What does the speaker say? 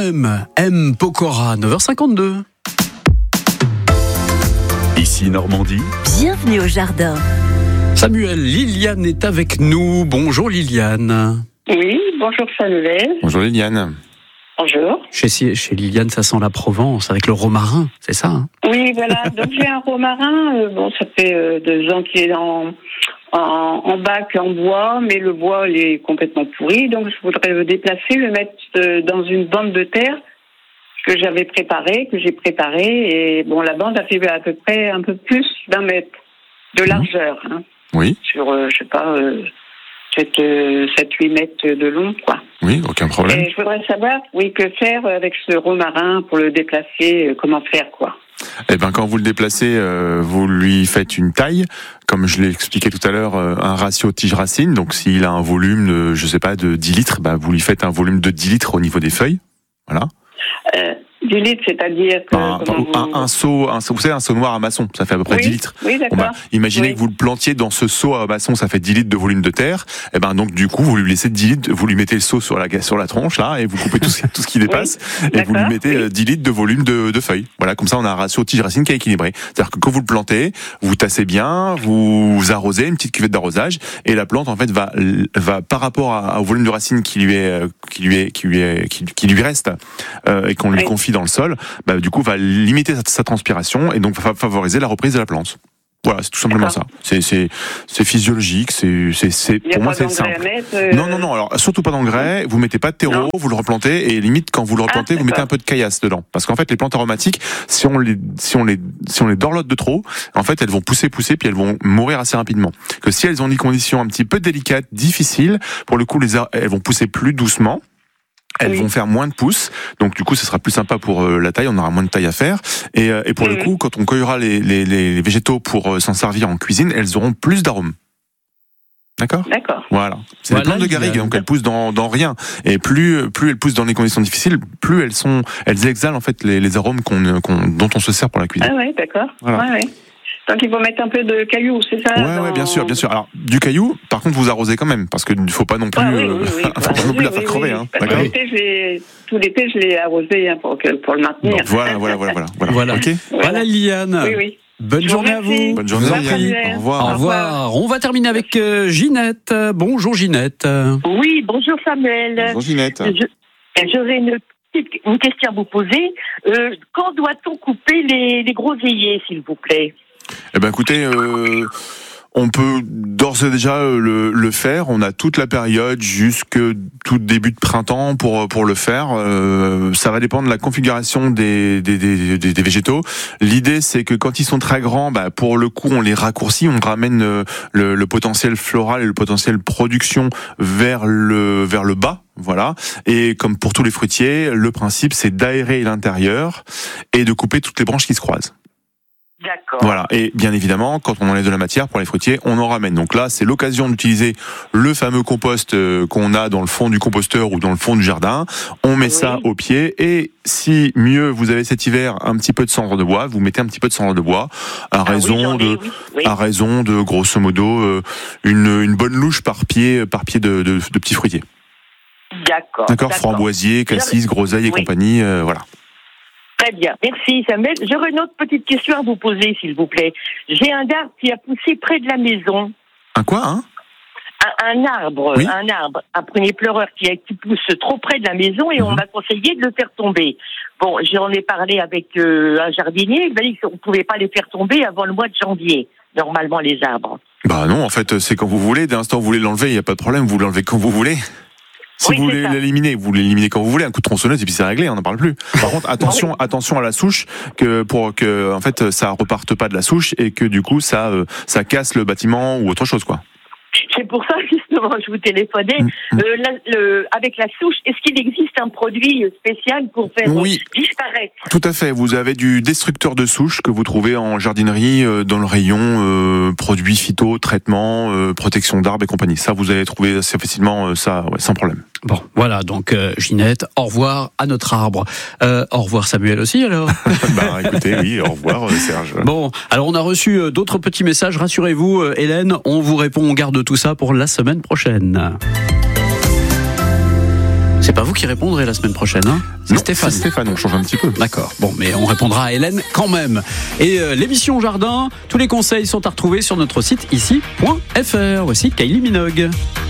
M. Pokora, 9h52. Ici Normandie. Bienvenue au jardin. Samuel, Liliane est avec nous. Bonjour Liliane. Oui, bonjour Samuel. Bonjour Liliane. Bonjour. Chez Liliane, ça sent la Provence avec le romarin, c'est ça Oui, voilà. Donc j'ai un romarin. Ça fait 2 ans qu'il est en bac en bois, mais le bois il est complètement pourri. Donc je voudrais le déplacer, le mettre dans une bande de terre que j'ai préparée. Et bon, la bande a fait à peu près un peu plus d'1 mètre de largeur. Hein, oui. Sur, 7-8 mètres de long, quoi. Oui, aucun problème. Et je voudrais savoir, que faire avec ce romarin pour le déplacer, comment faire, quoi. Eh ben, quand vous le déplacez, vous lui faites une taille, comme je l'ai expliqué tout à l'heure, un ratio tige-racine. Donc, s'il a un volume de 10 litres, vous lui faites un volume de 10 litres au niveau des feuilles. Voilà. 10 litres, c'est-à-dire que... un seau, vous savez, un seau noir à maçon, ça fait à peu près 10 litres. Oui, d'accord. Imaginez que vous le plantiez dans ce seau à maçon, ça fait 10 litres de volume de terre. Et donc, du coup, vous lui laissez 10 litres, vous lui mettez le seau sur la tronche, là, et vous coupez tout ce qui dépasse, et vous lui mettez 10 litres de volume de feuilles. Voilà, comme ça, on a un ratio tige-racine qui est équilibré. C'est-à-dire que quand vous le plantez, vous tassez bien, vous arrosez, une petite cuvette d'arrosage, et la plante, en fait, va par rapport au volume de racine qui lui reste, et qu'on lui confie dans le sol, du coup va limiter sa transpiration et donc va favoriser la reprise de la plante. Voilà, c'est tout simplement ça. C'est physiologique, pour moi c'est simple. Non, alors surtout pas d'engrais, vous mettez pas de terreau, vous le replantez et limite quand vous le replantez, vous mettez un peu de caillasse dedans parce qu'en fait les plantes aromatiques, si on les dorlote de trop, en fait elles vont pousser puis elles vont mourir assez rapidement. Que si elles ont des conditions un petit peu délicates, difficiles, pour le coup elles vont pousser plus doucement. Elles vont faire moins de pousses, donc du coup ce sera plus sympa pour la taille, on aura moins de taille à faire. Et pour le coup, quand on cueillera les végétaux pour s'en servir en cuisine, elles auront plus d'arômes. D'accord. Voilà. C'est des plantes de garrigue, donc elles poussent dans rien. Et plus elles poussent dans des conditions difficiles, plus elles exhalent en fait les arômes dont on se sert pour la cuisine. Ah ouais, d'accord. Voilà. Ouais. Donc il faut mettre un peu de cailloux, c'est ça? Ouais, bien sûr. Alors du caillou, par contre vous arrosez quand même, parce qu'il ne faut pas non plus, faut pas non plus la faire crever. Hein. Tout l'été je l'ai arrosé pour le maintenir. Donc, voilà. Okay. Voilà Liliane. Oui. Bonne journée à vous. Bonne journée. Au revoir. Au revoir. On va terminer avec Ginette. Bonjour Ginette. Oui, bonjour Samuel. Bonjour Ginette. J'aurais une question à vous poser. Quand doit-on couper les groseilliers, s'il vous plaît? Eh ben écoutez, on peut d'ores et déjà le faire. On a toute la période jusque tout début de printemps pour le faire. Ça va dépendre de la configuration des végétaux. L'idée c'est que quand ils sont très grands, pour le coup on les raccourcit, on ramène le potentiel floral et le potentiel production vers le bas. Voilà. Et comme pour tous les fruitiers, le principe c'est d'aérer l'intérieur et de couper toutes les branches qui se croisent. D'accord. Voilà. Et bien évidemment, quand on enlève de la matière pour les fruitiers, on en ramène. Donc là, c'est l'occasion d'utiliser le fameux compost qu'on a dans le fond du composteur ou dans le fond du jardin. On met ça au pied et si mieux vous avez cet hiver un petit peu de cendre de bois, vous mettez un petit peu de cendre de bois à raison de grosso modo une bonne louche par pied de petits fruitiers. D'accord. Framboisier, cassis, groseille et compagnie. Voilà. Très bien, merci Samuel. J'aurais une autre petite question à vous poser, s'il vous plaît. J'ai un arbre qui a poussé près de la maison. Un quoi, hein? Un arbre, un premier pleureur qui pousse trop près de la maison et on m'a conseillé de le faire tomber. Bon, j'en ai parlé avec un jardinier, il m'a dit qu'on ne pouvait pas les faire tomber avant le mois de janvier, normalement les arbres. Non, en fait, c'est quand vous voulez. Dès l'instant où vous voulez l'enlever, il n'y a pas de problème, vous l'enlevez quand vous voulez. Si vous voulez l'éliminer, vous l'éliminez quand vous voulez, un coup de tronçonneuse et puis c'est réglé, on n'en parle plus. Par contre, attention à la souche, pour que en fait ça reparte pas de la souche et que du coup ça casse le bâtiment ou autre chose, quoi. C'est pour ça justement je vous téléphonais. Avec la souche, est-ce qu'il existe un produit spécial pour faire disparaître? Tout à fait. Vous avez du destructeur de souche que vous trouvez en jardinerie dans le rayon produits phyto, traitement, protection d'arbres et compagnie. Ça, vous allez trouver assez facilement ça, sans problème. Bon, voilà, donc Ginette, au revoir à notre arbre. Au revoir Samuel aussi alors. Écoutez, oui, au revoir Serge. Bon, alors on a reçu d'autres petits messages, rassurez-vous Hélène, on vous répond, on garde tout ça pour la semaine prochaine. C'est pas vous qui répondrez la semaine prochaine, hein? C'est Stéphane. C'est Stéphane, on change un petit peu. D'accord. Bon, mais on répondra à Hélène quand même. Et l'émission Jardin, tous les conseils sont à retrouver sur notre site ici.fr. Voici Kylie Minogue.